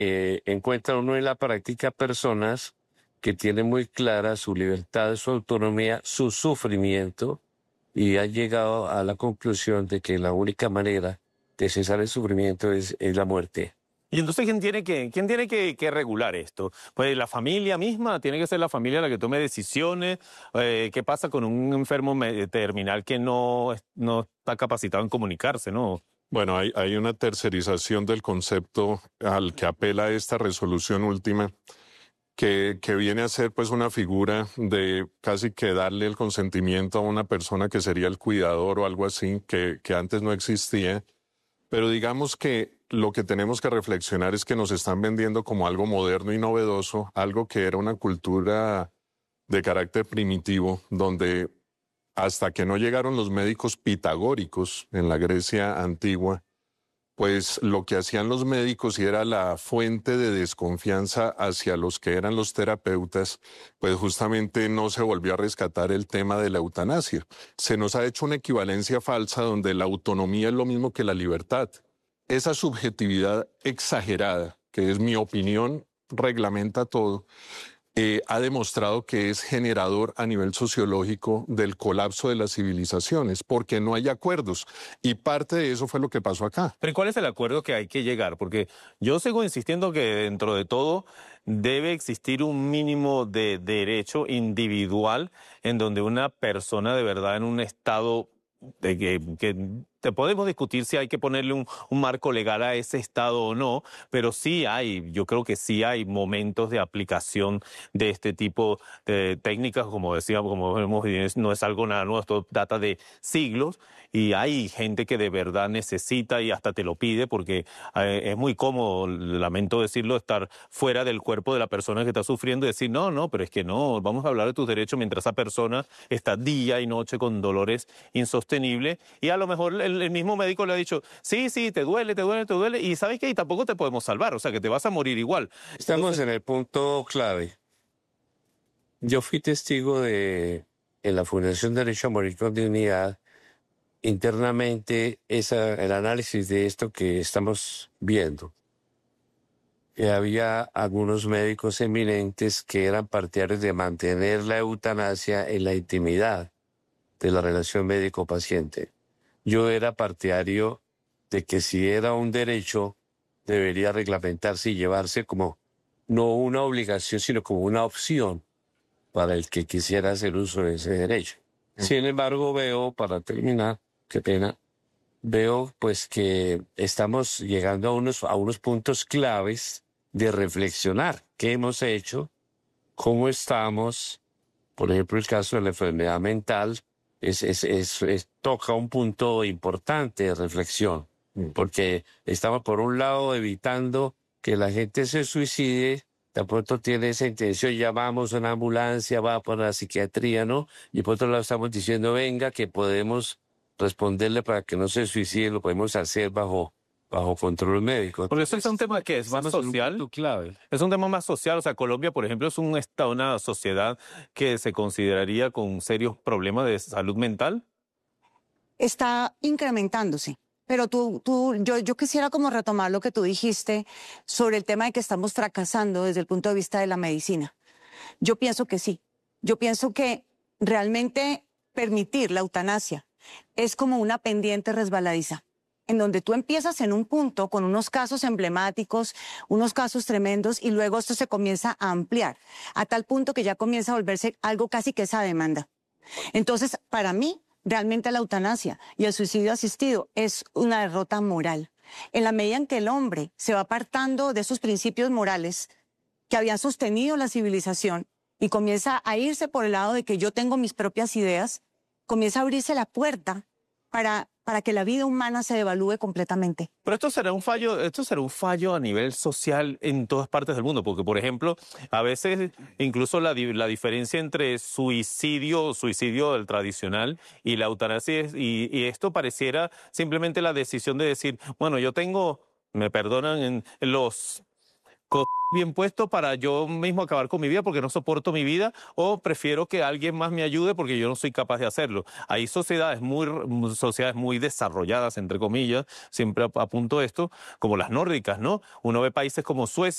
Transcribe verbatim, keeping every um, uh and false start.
eh, encuentra uno en la práctica personas que tienen muy clara su libertad, su autonomía, su sufrimiento, y han llegado a la conclusión de que la única manera de cesar el sufrimiento es, es la muerte. Y entonces, ¿quién tiene, que, quién tiene que, que regular esto? Pues la familia misma, tiene que ser la familia la que tome decisiones. Eh, ¿Qué pasa con un enfermo terminal que no, no está capacitado en comunicarse, no? Bueno, hay, hay una tercerización del concepto al que apela esta resolución última, que, que viene a ser pues una figura de casi que darle el consentimiento a una persona que sería el cuidador o algo así, que, que antes no existía. Pero digamos que lo que tenemos que reflexionar es que nos están vendiendo como algo moderno y novedoso, algo que era una cultura de carácter primitivo, donde hasta que no llegaron los médicos pitagóricos en la Grecia antigua, pues lo que hacían los médicos y era la fuente de desconfianza hacia los que eran los terapeutas, pues justamente no se volvió a rescatar el tema de la eutanasia. Se nos ha hecho una equivalencia falsa donde la autonomía es lo mismo que la libertad. Esa subjetividad exagerada, que es mi opinión, reglamenta todo. Eh, ha demostrado que es generador a nivel sociológico del colapso de las civilizaciones, porque no hay acuerdos. Y parte de eso fue lo que pasó acá. Pero ¿cuál es el acuerdo que hay que llegar? Porque yo sigo insistiendo que dentro de todo debe existir un mínimo de derecho individual en donde una persona de verdad en un estado de que, que te podemos discutir si hay que ponerle un, un marco legal a ese estado o no, pero sí hay, yo creo que sí hay momentos de aplicación de este tipo de técnicas, como decíamos, como vemos, no es algo nada nuevo, esto data de siglos, y hay gente que de verdad necesita y hasta te lo pide, porque eh, es muy cómodo, lamento decirlo, estar fuera del cuerpo de la persona que está sufriendo y decir, no, no, pero es que no, vamos a hablar de tus derechos mientras esa persona está día y noche con dolores insostenibles, y a lo mejor el El, el mismo médico le ha dicho, sí, sí, te duele, te duele, te duele, y ¿sabes qué? Y tampoco te podemos salvar, o sea, que te vas a morir igual. Estamos Entonces, en el punto clave. Yo fui testigo de, en la Fundación Derecho a Morir con Dignidad, internamente, esa, el análisis de esto que estamos viendo. Que había algunos médicos eminentes que eran partidarios de mantener la eutanasia en la intimidad de la relación médico-paciente. Yo era partidario de que si era un derecho, debería reglamentarse y llevarse como no una obligación, sino como una opción para el que quisiera hacer uso de ese derecho. Sin embargo, veo, para terminar, qué pena, veo pues que estamos llegando a unos, a unos puntos claves de reflexionar qué hemos hecho, cómo estamos, por ejemplo, el caso de la enfermedad mental, Es, es, es, es, toca un punto importante de reflexión, porque estamos por un lado evitando que la gente se suicide, de pronto tiene esa intención, llamamos a una ambulancia, va por la psiquiatría, ¿no? Y por otro lado estamos diciendo, venga, que podemos responderle para que no se suicide, lo podemos hacer bajo... bajo control médico. Porque eso es un tema que es más social. Un clave. Es un tema más social. O sea, Colombia, por ejemplo, es un estado, una sociedad que se consideraría con serios problemas de salud mental. Está incrementándose. Pero tú, tú, yo, yo quisiera como retomar lo que tú dijiste sobre el tema de que estamos fracasando desde el punto de vista de la medicina. Yo pienso que sí. Yo pienso que realmente permitir la eutanasia es como una pendiente resbaladiza, en donde tú empiezas en un punto con unos casos emblemáticos, unos casos tremendos, y luego esto se comienza a ampliar, a tal punto que ya comienza a volverse algo casi que esa demanda. Entonces, para mí, realmente la eutanasia y el suicidio asistido es una derrota moral. En la medida en que el hombre se va apartando de esos principios morales que habían sostenido la civilización y comienza a irse por el lado de que yo tengo mis propias ideas, comienza a abrirse la puerta para... para que la vida humana se devalúe completamente. Pero esto será un fallo, esto será un fallo a nivel social en todas partes del mundo, porque, por ejemplo, a veces incluso la, la diferencia entre suicidio, suicidio del tradicional y la eutanasia, y, y esto pareciera simplemente la decisión de decir, bueno, yo tengo, me perdonan, en los... bien puesto para yo mismo acabar con mi vida porque no soporto mi vida, o prefiero que alguien más me ayude porque yo no soy capaz de hacerlo. Hay sociedades muy, sociedades muy desarrolladas, entre comillas, siempre apunto esto, como las nórdicas, ¿no? Uno ve países como Suecia,